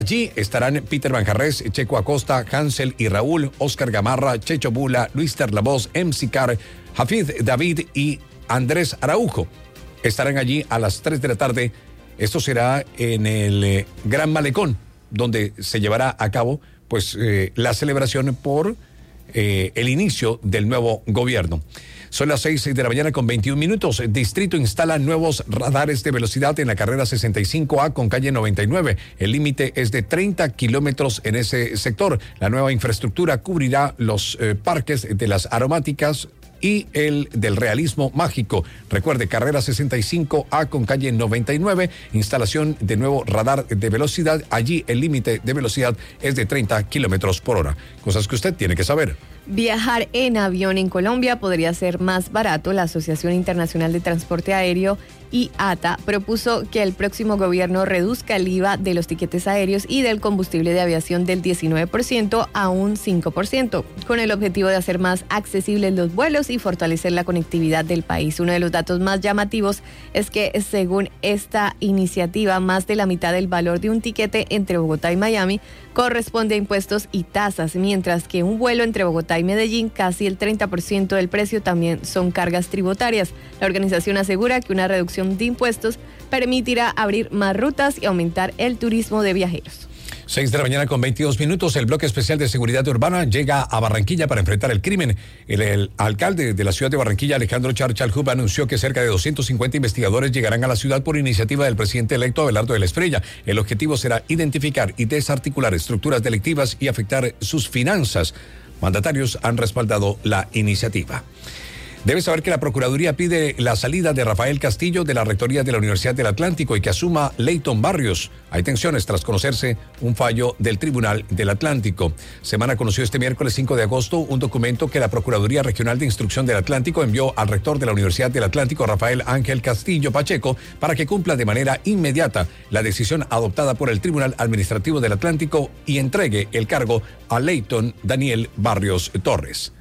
Allí estarán Peter Manjarrés, Checo Acosta, Hansel y Raúl, Oscar Gamarra, Checho Bula, Luis Terlavoz, MC Car, Hafid David y Andrés Araujo. Estarán allí a las 3 de la tarde. Esto será en el Gran Malecón, donde se llevará a cabo pues la celebración por el inicio del nuevo gobierno. Son las 6 de la mañana con 21 minutos. El distrito instala nuevos radares de velocidad en la carrera 65A con calle 99. El límite es de 30 kilómetros en ese sector. La nueva infraestructura cubrirá los parques de las aromáticas y el del realismo mágico. Recuerde, carrera 65A con calle 99, instalación de nuevo radar de velocidad. Allí el límite de velocidad es de 30 kilómetros por hora. Cosas que usted tiene que saber. Viajar en avión en Colombia podría ser más barato. La Asociación Internacional de Transporte Aéreo, IATA, propuso que el próximo gobierno reduzca el IVA de los tiquetes aéreos y del combustible de aviación del 19% a un 5%, con el objetivo de hacer más accesibles los vuelos y fortalecer la conectividad del país. Uno de los datos más llamativos es que, según esta iniciativa, más de la mitad del valor de un tiquete entre Bogotá y Miami corresponde a impuestos y tasas, mientras que un vuelo entre Bogotá y Medellín, casi el 30% del precio también son cargas tributarias. La organización asegura que una reducción de impuestos permitirá abrir más rutas y aumentar el turismo de viajeros. 6 de la mañana con 22 minutos. El bloque especial de seguridad urbana llega a Barranquilla para enfrentar el crimen. El alcalde de la ciudad de Barranquilla, Alejandro Charchalhub, anunció que cerca de 250 investigadores llegarán a la ciudad por iniciativa del presidente electo Abelardo de la Espriella. El objetivo será identificar y desarticular estructuras delictivas y afectar sus finanzas. Mandatarios han respaldado la iniciativa. Debe saber que la Procuraduría pide la salida de Rafael Castillo de la Rectoría de la Universidad del Atlántico y que asuma Leyton Barrios. Hay tensiones tras conocerse un fallo del Tribunal del Atlántico. Semana conoció este miércoles 5 de agosto un documento que la Procuraduría Regional de Instrucción del Atlántico envió al rector de la Universidad del Atlántico, Rafael Ángel Castillo Pacheco, para que cumpla de manera inmediata la decisión adoptada por el Tribunal Administrativo del Atlántico y entregue el cargo a Leyton Daniel Barrios Torres.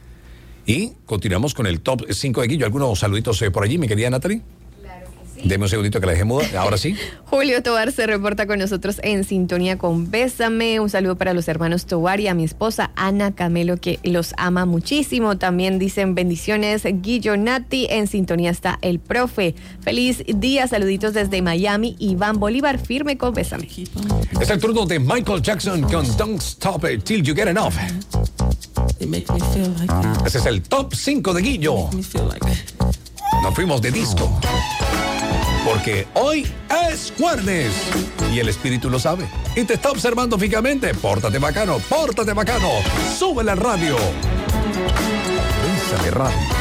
Y continuamos con el top 5 de Guillo. ¿Algunos saluditos por allí, mi querida Natalie? Claro que sí. Deme un segundito que la dejé muda. Ahora sí. Julio Tobar se reporta con nosotros en sintonía con Bésame. Un saludo para los hermanos Tobar y a mi esposa Ana Camelo, que los ama muchísimo. También dicen bendiciones Guillo, Nati. En sintonía está el profe. Feliz día, saluditos desde Miami. Iván Bolívar, firme con Bésame. Es el turno de Michael Jackson con Don't Stop It Till You Get Enough. Ese es el top 5 de Guillo. Nos fuimos de disco. Porque hoy es jueves. Y el espíritu lo sabe. Y te está observando fijamente. Pórtate bacano, pórtate bacano. Súbele al radio. Bésame radio.